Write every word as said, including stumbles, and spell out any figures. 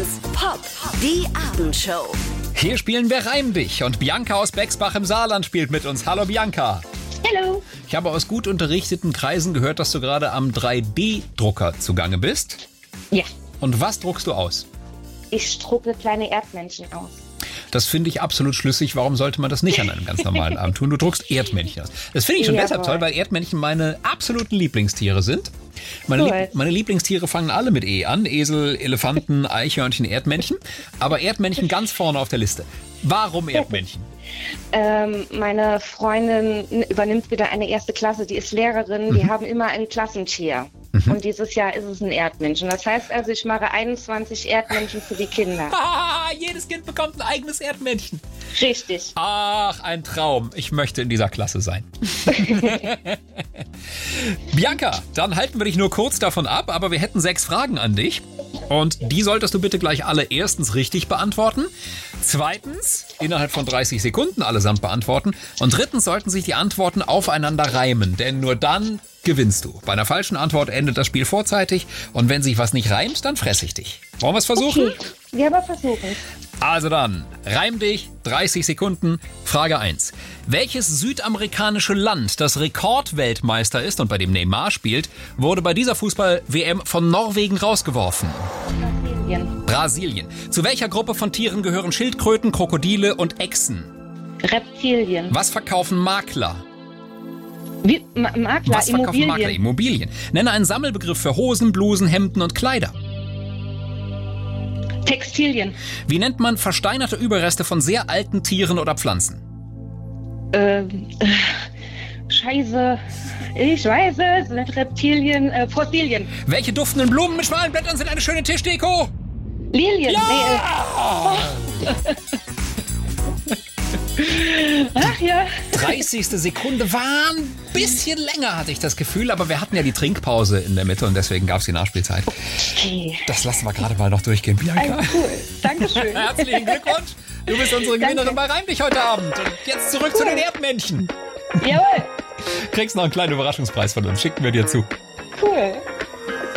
eins Pop, die Abendshow. Hier spielen wir Reim dich und Bianca aus Bexbach im Saarland spielt mit uns. Hallo Bianca. Hallo. Ich habe aus gut unterrichteten Kreisen gehört, dass du gerade am drei D Drucker zugange bist. Ja, Und was druckst du aus? ich drucke kleine Erdmännchen aus. Das finde ich absolut schlüssig. Warum sollte man das nicht an einem ganz normalen Abend tun? Du druckst Erdmännchen aus. Das finde ich schon Jawohl. deshalb toll, weil Erdmännchen meine absoluten Lieblingstiere sind. Meine, Cool. Lieb meine Lieblingstiere fangen alle mit E an. Esel, Elefanten, Eichhörnchen, Erdmännchen. Aber Erdmännchen ganz vorne auf der Liste. Warum Erdmännchen? Ähm, meine Freundin übernimmt wieder eine erste Klasse, die ist Lehrerin, Mhm. die haben immer ein Klassentier. Und dieses Jahr ist es ein Erdmännchen. Das heißt also, ich mache einundzwanzig Erdmännchen für die Kinder. Ah, jedes Kind bekommt ein eigenes Erdmännchen. Richtig. Ach, ein Traum. Ich möchte in dieser Klasse sein. Bianca, dann halten wir dich nur kurz davon ab, aber wir hätten sechs Fragen an dich. Und die solltest du bitte gleich alle erstens richtig beantworten. Zweitens, innerhalb von dreißig Sekunden allesamt beantworten. Und drittens sollten sich die Antworten aufeinander reimen, denn nur dann gewinnst du. Bei einer falschen Antwort endet das Spiel vorzeitig. Und wenn sich was nicht reimt, dann fresse ich dich. Wollen wir es versuchen? Okay, wir aber versuchen. Also dann, reim dich, dreißig Sekunden. Frage eins. Welches südamerikanische Land, das Rekordweltmeister ist und bei dem Neymar spielt, wurde bei dieser Fußball-W M von Norwegen rausgeworfen? Brasilien. Brasilien. Zu welcher Gruppe von Tieren gehören Schildkröten, Krokodile und Echsen? Reptilien. Was verkaufen Makler? Wie, Ma Makler, Was verkaufen Immobilien. Makler? Immobilien. Nenne einen Sammelbegriff für Hosen, Blusen, Hemden und Kleider. Textilien. Wie nennt man versteinerte Überreste von sehr alten Tieren oder Pflanzen? Ähm, äh, Scheiße. Ich weiß es. Nicht Reptilien, äh, Fossilien. Welche duftenden Blumen mit schmalen Blättern sind eine schöne Tischdeko? Lilien. Ja! Nee, äh, ach ja. dreißigste Sekunde war ein bisschen länger, hatte ich das Gefühl, aber wir hatten ja die Trinkpause in der Mitte und deswegen gab es die Nachspielzeit. Okay. Das lassen wir gerade mal noch durchgehen, Bianca. Also cool. Dankeschön. Herzlichen Glückwunsch. Du bist unsere Gewinnerin bei Reim dich heute Abend. Und jetzt zurück Cool. zu den Erdmännchen. Jawohl. Kriegst noch einen kleinen Überraschungspreis von uns. Schicken wir dir zu. Cool.